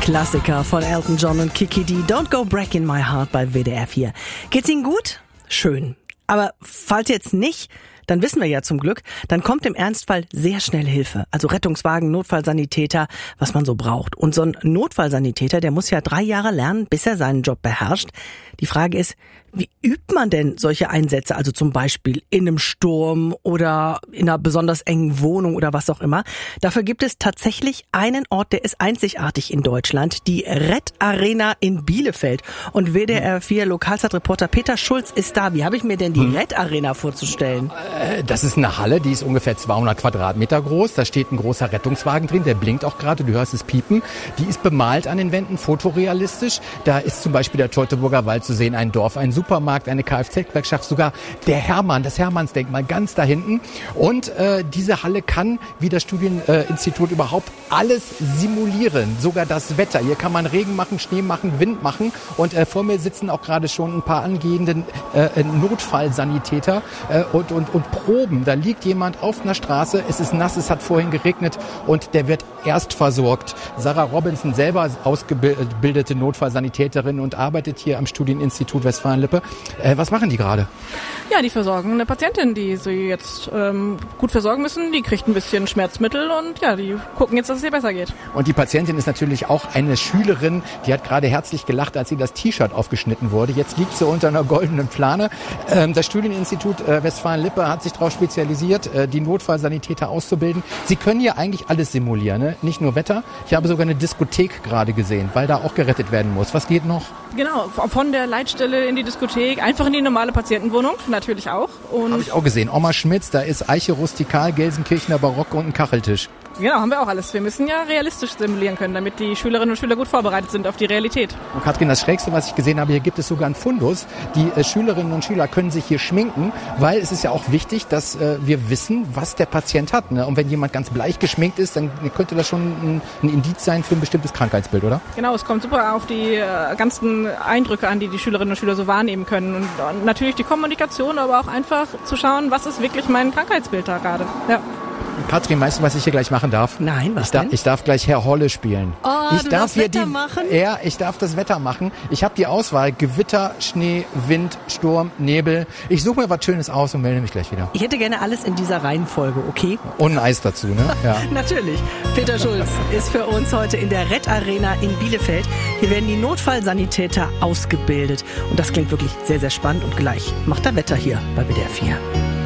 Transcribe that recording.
Klassiker von Elton John und Kiki D. Don't Go Breaking My Heart bei WDR 4. Geht's Ihnen gut? Schön. Aber falls jetzt nicht, dann wissen wir ja zum Glück, dann kommt im Ernstfall sehr schnell Hilfe. Also Rettungswagen, Notfallsanitäter, was man so braucht. Und so ein Notfallsanitäter, der muss ja 3 Jahre lernen, bis er seinen Job beherrscht. Die Frage ist, wie übt man denn solche Einsätze? Also zum Beispiel in einem Sturm oder in einer besonders engen Wohnung oder was auch immer. Dafür gibt es tatsächlich einen Ort, der ist einzigartig in Deutschland. Die Red-Arena in Bielefeld. Und WDR 4 Lokalzeitreporter Peter Schulz ist da. Wie habe ich mir denn die Red-Arena vorzustellen? Das ist eine Halle, die ist ungefähr 200 Quadratmeter groß. Da steht ein großer Rettungswagen drin, der blinkt auch gerade, du hörst es piepen. Die ist bemalt an den Wänden, fotorealistisch. Da ist zum Beispiel der Teutoburger Wald zu sehen, ein Dorf, ein Supermarkt, eine Kfz-Werkstatt, sogar der Hermann, das Hermannsdenkmal ganz da hinten. Und diese Halle kann, wie das Studieninstitut überhaupt, alles simulieren. Sogar das Wetter. Hier kann man Regen machen, Schnee machen, Wind machen. Und vor mir sitzen auch gerade schon ein paar angehende Notfallsanitäter und proben. Da liegt jemand auf einer Straße, es ist nass, es hat vorhin geregnet und der wird erst versorgt. Sarah Robinson, selber ausgebildete Notfallsanitäterin und arbeitet hier am Studieninstitut Westfalen-Lippe. Was machen die gerade? Ja, die versorgen eine Patientin, die sie jetzt gut versorgen müssen. Die kriegt ein bisschen Schmerzmittel und ja, die gucken jetzt, dass es ihr besser geht. Und die Patientin ist natürlich auch eine Schülerin, die hat gerade herzlich gelacht, als sie das T-Shirt aufgeschnitten wurde. Jetzt liegt sie unter einer goldenen Plane. Das Studieninstitut Westfalen-Lippe hat sich darauf spezialisiert, die Notfallsanitäter auszubilden. Sie können ja eigentlich alles simulieren, ne? Nicht nur Wetter. Ich habe sogar eine Diskothek gerade gesehen, weil da auch gerettet werden muss. Was geht noch? Genau, von der Leitstelle in die Diskothek, einfach in die normale Patientenwohnung, natürlich auch. Habe ich auch gesehen. Oma Schmitz, da ist Eiche rustikal, Gelsenkirchener Barock und ein Kacheltisch. Genau, haben wir auch alles. Wir müssen ja realistisch simulieren können, damit die Schülerinnen und Schüler gut vorbereitet sind auf die Realität. Und Katrin, das Schrägste, was ich gesehen habe, hier gibt es sogar einen Fundus. Die Schülerinnen und Schüler können sich hier schminken, weil es ist ja auch wichtig, dass wir wissen, was der Patient hat. Ne? Und wenn jemand ganz bleich geschminkt ist, dann könnte das schon ein Indiz sein für ein bestimmtes Krankheitsbild, oder? Genau, es kommt super auf die ganzen Eindrücke an, die Schülerinnen und Schüler so wahrnehmen können. Und natürlich die Kommunikation, aber auch einfach zu schauen, was ist wirklich mein Krankheitsbild da gerade. Ja. Katrin, weißt du, was ich hier gleich machen darf? Nein, was denn? Ich darf gleich Herr Holle spielen. Oh, ich du darf das hier Wetter machen? Ja, ich darf das Wetter machen. Ich habe die Auswahl: Gewitter, Schnee, Wind, Sturm, Nebel. Ich suche mir was Schönes aus und melde mich gleich wieder. Ich hätte gerne alles in dieser Reihenfolge, okay? Und ein Eis dazu, ne? Ja. Natürlich. Peter Schulz ist für uns heute in der Red-Arena in Bielefeld. Hier werden die Notfallsanitäter ausgebildet. Und das klingt wirklich sehr, sehr spannend. Und gleich macht er Wetter hier bei WDR 4.